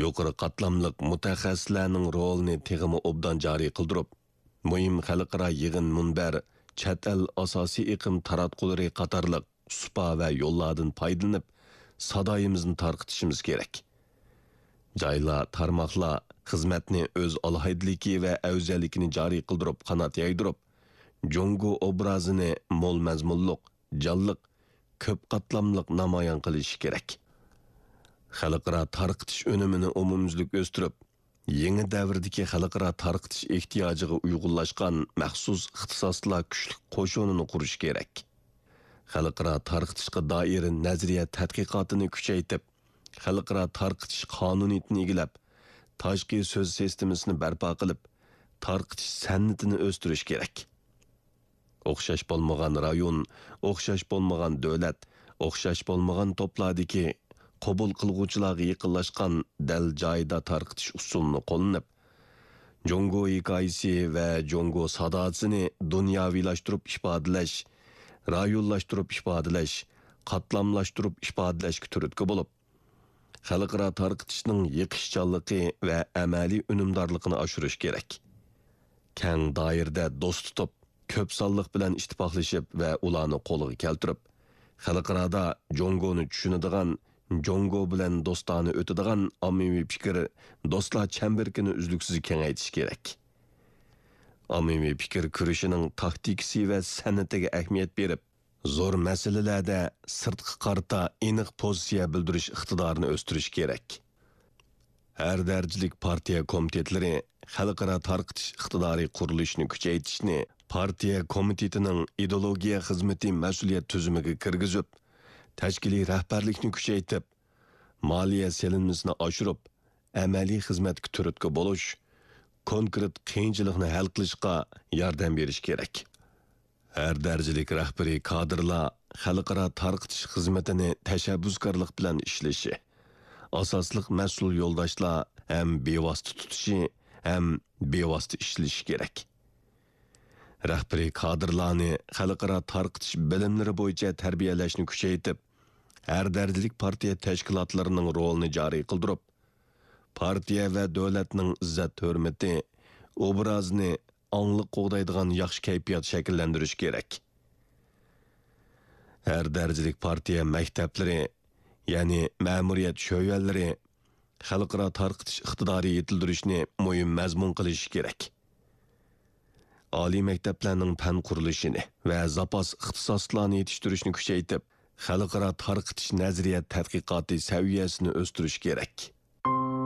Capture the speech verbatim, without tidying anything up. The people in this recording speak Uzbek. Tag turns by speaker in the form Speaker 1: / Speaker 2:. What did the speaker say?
Speaker 1: yuqori qatlamliq mutaxassislarning rolini teg'imi obdan joriy qildirib, muhim xalqaro yig'in munbar, chet el asosiy iqim taratqullari qatorliq supa va yo'llardan foydalanib, sadoyimizni tarqitishimiz kerak. Joylar, tarmoqlar xizmatni o'z alohidligi va afzalligini joriy qildirib, qanot yaydirib, Jongo obrazini mo'l mazmunliq, jonliq, ko'p qatlamliq namoyon qilish kerak. Xalqaro tarqitish unumini umumyuzlik o'stirib, yangi davrdagi xalqaro tarqitish ehtiyojiga uyg'unlashgan maxsus ixtisoslar kuchli qo'shinini qurish kerak. Xalqaro tarqitishga doir nazariya tadqiqotini kuchaytirib, xalqaro tarqitish qonuniyatini egilab, tashqi so'z sistemasini barpo qilib, tarqitish san'atini o'stirish kerak. O'xshash bo'lmagan rayon, o'xshash bo'lmagan davlat, o'xshash bo'lmagan to'plardagi qabul qilguvchilarga yaqinlashgan dal joyda tarqitish usulini qo'llanib, Jongo hikoyasi va Jongo sadosini dunyoviylashtirib ifodalash, rayonlashtirib ifodalash, qatlamlashtirib ifodalashga turtki bo'lib, xalqaro tarqitishning yiqishchanligi va amaliy unumdorligini oshirish kerak. Keng doirada do'st tutib, ko'p sonliq bilan ittifoqlashib va ularni qo'lga keltirib, xalqaroda Jongoni tushunadigan, Jongo bilan do'stona o'tadigan ommaviy fikr, do'stlar chamberkini uzluksiz kengaytirish kerak. Ommaviy fikr kurishining taktikasi va san'atiga ahamiyat berib, zo'r masalalarda sirtqi qarta aniq pozitsiya bildirish iqtidorini o'stirish kerak. Har darajalik partiya komitetlari xalqaro tarqitish iqtidori qurilishini kuchaytirishni partiya komitetining ideologiya xizmati mas'uliyat tuzumiga kirgizib, tashkiliy rahbarlikni kuchaytirib, moliya selinmasini oshirib, amaliy xizmatga turtki bo'lish, konkret qiyinchilikni hal qilishga yordam berish kerak. Har darajalik rahbariy kadrlar xalqaro tarqitish xizmatini tashabbuskorlik bilan ishlashi, asosliq mas'ul yo'ldoshlar ham bevosita tutishi, ham bevosita ishlashi kerak. Rahbariy kadrlarni xalqaro tarqitish bilimlari bo'yicha tarbiyalashni kuchaytirib, har darajalik partiya tashkilotlarining rolini joriy qildirib, partiya va davlatning izzat hurmati, obrazini angliq qo'g'daydigan yaxshi kayfiyat shakllantirish kerak. Har darajalik partiya maktablari, ya'ni ma'muriyat sho'yallari xalqaro tarqitish iqtidori yetildirishni muhim mazmun qilishi kerak. Oliy maktablarning fan qurilishini va zapas ixtisoslarni yetishtirishni kuchaytirib, xalqaro tarqitish nazariya tadqiqoti saviyasini o'stirish kerak.